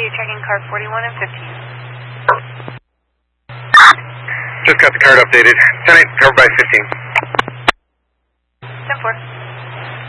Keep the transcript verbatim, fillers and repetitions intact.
you're checking car forty-one and fifteen. Just got the card updated. ten eight, covered by fifteen. ten four.